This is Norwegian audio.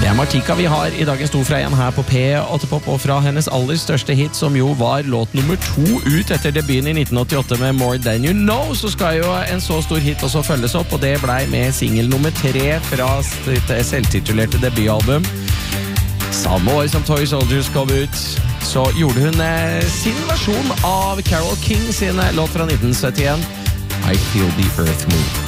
Det Martika vi har I dagens to fra igjen her på P8 Pop, og fra hennes aller største hit, som jo var låt nummer 2 ut etter debuten I 1988 med More Than You Know, så skal jo en så stor hit også følges opp, og det ble med single nummer 3 fra sitt selvtitulerte debutalbum. Samme år som Toy Soldiers kom ut, så gjorde hun sin versjon av Carole King sin låt fra 1971, I Feel the Earth Move.